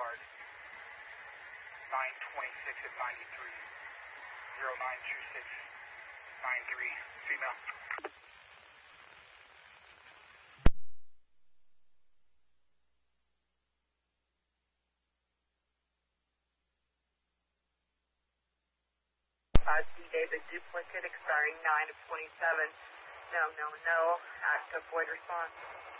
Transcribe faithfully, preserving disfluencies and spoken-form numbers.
guard. nine twenty-six at ninety-three. zero nine two six nine three. Female. five C David duplicate expiring nine of twenty-seven. No, no, no. Active void response.